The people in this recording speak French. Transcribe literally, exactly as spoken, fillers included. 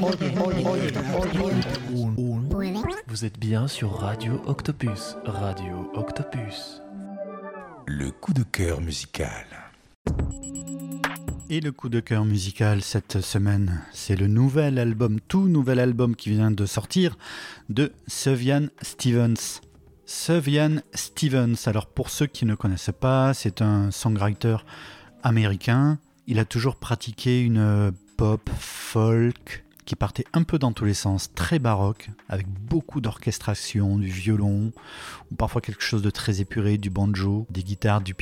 Vous êtes bien sur Radio Octopus. Radio Octopus. Le coup de cœur musical. Et le coup de cœur musical cette semaine, c'est le nouvel album, tout nouvel album qui vient de sortir de Sufjan Stevens. Sufjan Stevens, alors pour ceux qui ne connaissent pas, c'est un songwriter américain. Il a toujours pratiqué une pop, folk, qui partait un peu dans tous les sens, très baroque, avec beaucoup d'orchestration, du violon, ou parfois quelque chose de très épuré, du banjo, des guitares, du piano.